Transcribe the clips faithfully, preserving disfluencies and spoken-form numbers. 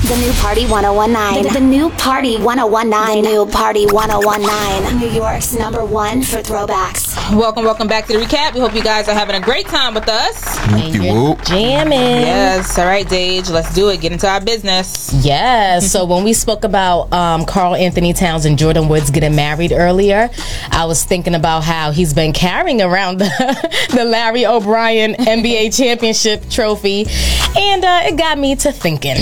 The new Party one oh one nine. The, the new Party one oh one nine. The new Party one oh one nine. New York's number one for throwbacks. Welcome, welcome back to the recap. We hope you guys are having a great time with us. Whoop-de-whoop. Jamming. Yes. All right, Dage. Let's do it. Get into our business. Yes. So when we spoke about um, Carl Anthony Towns and Jordan Woods getting married earlier, I was thinking about how he's been carrying around the, the Larry O'Brien N B A championship trophy, and uh, it got me to thinking.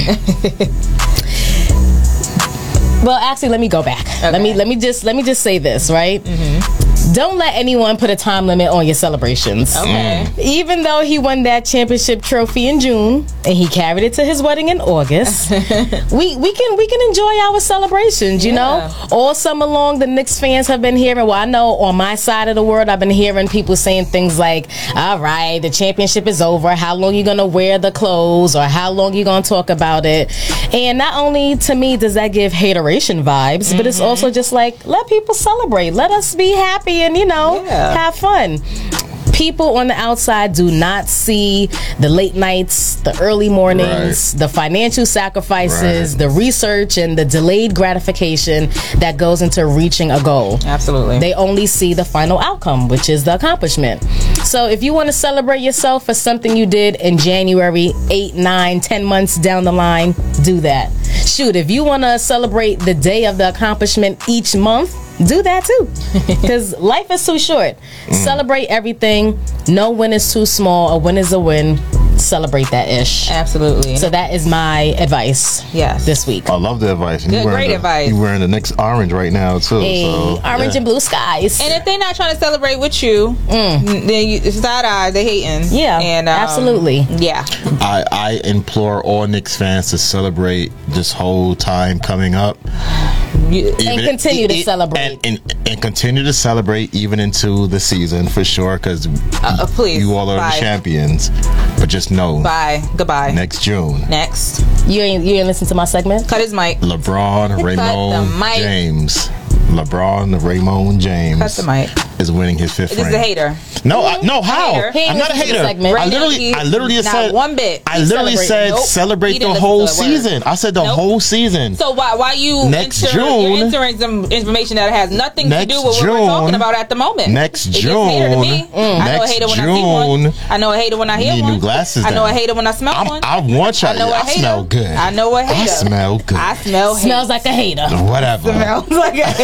Well, actually, let me go back. Okay. Let me let me just let me just say this, right? Mm-hmm. Don't let anyone put a time limit on your celebrations. Okay. Mm. Even though he won that championship trophy in June and he carried it to his wedding in August, we we can we can enjoy our celebrations. You yeah. know, all summer long, the Knicks fans have been hearing. Well, I know on my side of the world, I've been hearing people saying things like, "All right, the championship is over. How long you gonna wear the clothes, or how long you gonna talk about it?" And not only to me does that give hateration vibes, mm-hmm. but it's also just like, let people celebrate. Let us be happy and, you know, yeah. have fun. People on the outside do not see the late nights, the early mornings, right. the financial sacrifices, right. the research, and the delayed gratification that goes into reaching a goal. Absolutely. They only see the final outcome, which is the accomplishment. So if you want to celebrate yourself for something you did in January, eight, nine, ten months down the line, do that. Shoot, if you want to celebrate the day of the accomplishment each month, do that too, because life is too short. Mm. Celebrate everything. No win is too small. A win is a win. Celebrate that ish. Absolutely. So that is my advice. Yes. This week. I love the advice. And Good, great the, advice. You're wearing the Knicks orange right now too. Hey, so, orange yeah. and blue skies. And if they're not trying to celebrate with you, mm. then you, side eye, they hating. Yeah. And um, absolutely. Yeah. I I implore all Knicks fans to celebrate this whole time coming up. You, and continue it, to it, celebrate and, and, and continue to celebrate even into the season for sure, because uh, please you all are bye. the champions. But just know, bye, goodbye. Next June. Next. You ain't you ain't listen to my segment. Cut his mic. LeBron Raymond James. LeBron Raymond James. Cut the mic. Is winning his fifth ring. This is a hater. No, I, no, how? Hater. I'm not a hater. I literally, I literally not said one bit. I literally said nope. celebrate the whole season. I said the nope. whole season. So why why you next enter, June? You're entering some information that has nothing next to do with June, what we're talking about at the moment. Next it June, hater to me. Mm. I know a hater when June, I see one. I know a hater when I hear need one. New glasses. I know then. a hater when I smell I'm, one. I want you. I know a I hater. smell good. I know a hater. I smell good. I smell hater. Smells like a hater. Whatever. Smells like a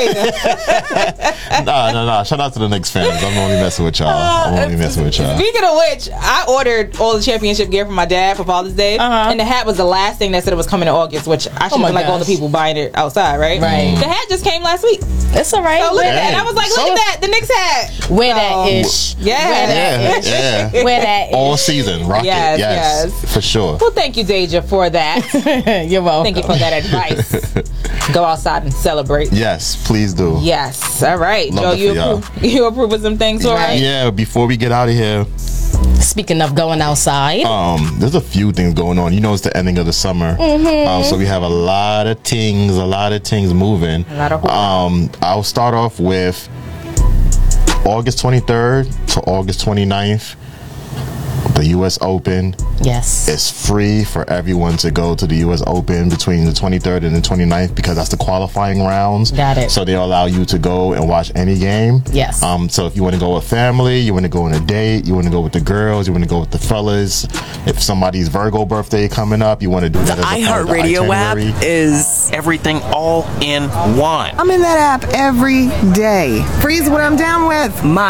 hater. no, no, no. Shout out to the Knicks fans. I'm only messing with y'all. I'm only messing with y'all. Speaking of which, I ordered all the championship gear from my dad for Father's Day, uh-huh. and the hat was the last thing that said it was coming in August, which I should oh have like all the people buying it outside, right? Right. The hat just came last week. It's all right. So look Wear at that. And I was like, look so, at that. The Knicks hat. Wear so, that ish. Yeah. Wear that yeah, ish. yeah. Wear that ish. All season. Rock yes, it. Yes, yes. For sure. Well, thank you, Deja, for that. You're welcome. Thank you for that advice. Go outside and celebrate. Yes, please do. Yes. All right. Love Joe, you approve, you approve of some things, all right? Yeah, before we get out of here. Speaking of going outside, um, there's a few things going on. You know, it's the ending of the summer, mm-hmm. um, so we have a lot of things, a lot of things moving. A lot of um, I'll start off with August twenty-third to August twenty-ninth. The U S Open. Yes. It's free for everyone to go to the U S Open between the twenty-third and the twenty-ninth because that's the qualifying rounds. Got it. So they'll allow you to go and watch any game. Yes. Um. So if you want to go with family, you want to go on a date, you want to go with the girls, you want to go with the fellas. If somebody's Virgo birthday coming up, you want to do that the as a part of the iHeartRadio app itinerary. is everything all in one. I'm in that app every day. Freeze what I'm down with. My